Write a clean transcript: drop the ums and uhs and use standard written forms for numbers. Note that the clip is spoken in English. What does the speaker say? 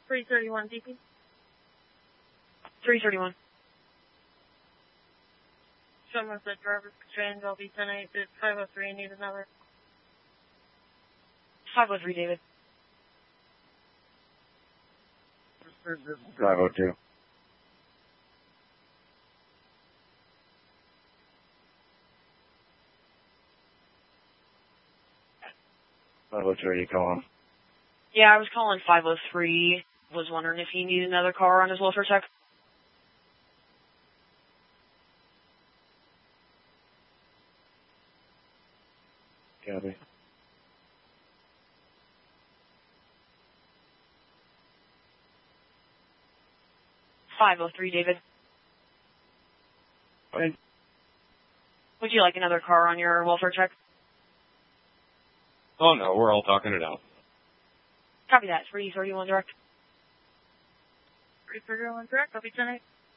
331 DP. 331. Someone said driver's change. I'll be 10-8. It's 503. Need another. 503, David. 502. Are you calling? Yeah, I was calling 503. Was wondering if he needed another car on his welfare check. Copy. $503, David. Fine. Would you like another car on your welfare check? Oh, no, we're all talking it out. Copy that. 331 direct. 331 direct. I'll be 10-8.